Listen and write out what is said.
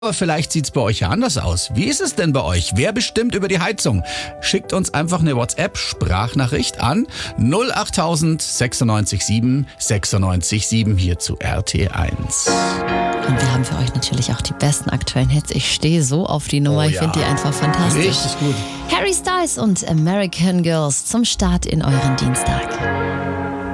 Aber vielleicht sieht's bei euch ja anders aus. Wie ist es denn bei euch? Wer bestimmt über die Heizung? Schickt uns einfach eine WhatsApp-Sprachnachricht an 08000 96 7 96 7 hier zu RT1. Und wir haben für euch natürlich auch die besten aktuellen Hits. Ich stehe so auf die Nummer, ich finde die einfach fantastisch. Richtig gut. Harry Styles und American Girls zum Start in euren Dienstag.